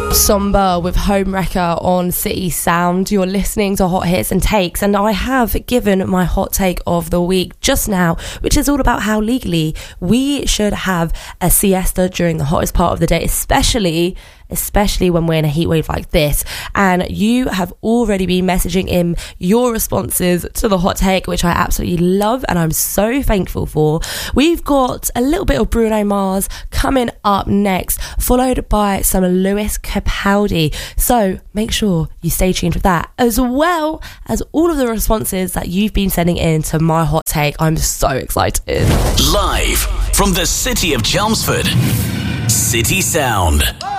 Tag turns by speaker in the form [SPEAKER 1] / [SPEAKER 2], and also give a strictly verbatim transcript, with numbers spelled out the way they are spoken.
[SPEAKER 1] Somber with Homewrecker on City Sound. You're listening to Hot Hits and Takes, and I have given my hot take of the week just now, which is all about how legally we should have a siesta during the hottest part of the day, especially especially when we're in a heat wave like this. And you have already been messaging in your responses to the hot take, which I absolutely love and I'm so thankful for. We've got a little bit of Bruno Mars coming up next, followed by some Lewis Capaldi. So make sure you stay tuned for that, as well as all of the responses that you've been sending in to my hot take. I'm so excited.
[SPEAKER 2] Live from the city of Chelmsford, City Sound.